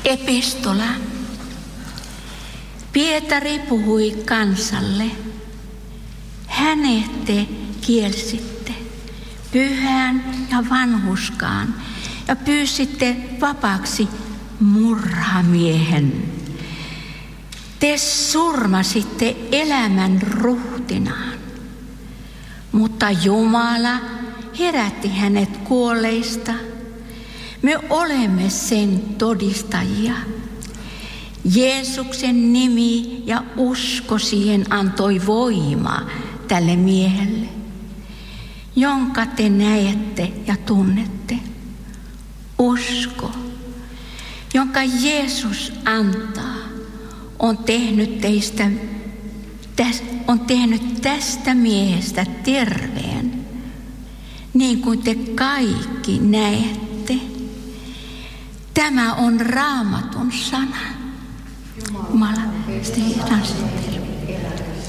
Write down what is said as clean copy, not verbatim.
Epistola. Pietari puhui kansalle. Hänet te kielsitte pyhän ja vanhuskaan ja pyysitte vapaaksi murhamiehen. Te surmasitte elämän ruhtinaan, mutta Jumala herätti hänet kuolleista. Me olemme sen todistajia. Jeesuksen nimi ja usko siihen antoi voimaa tälle miehelle, jonka te näette ja tunnette. Usko, jonka Jeesus antaa, on tehnyt tästä miehestä terveen, niin kuin te kaikki näette. Tämä on Raamatun sana. Jumala,